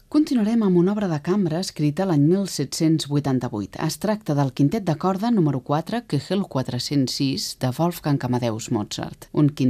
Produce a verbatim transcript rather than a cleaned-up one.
Continuarem amb una obra de cambra escrita l'any mil set-cents vuitanta-vuit. Es tracta del quintet de corda número quatre, Kegel quatre-cents sis, de Wolfgang Amadeus Mozart. Un quintet